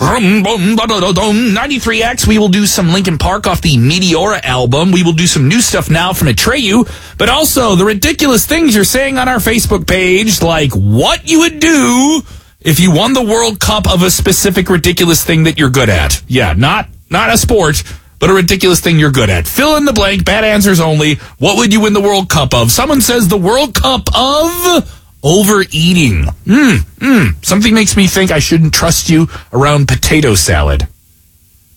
93X, we will do some Linkin Park off the Meteora album. We will do some new stuff now from Atreyu, but also the ridiculous things you're saying on our Facebook page, like what you would do if you won the World Cup of a specific ridiculous thing that you're good at. Yeah, not a sport, but a ridiculous thing you're good at. Fill in the blank, bad answers only. What would you win the World Cup of? Someone says the World Cup of overeating. Something makes me think I shouldn't trust you around potato salad.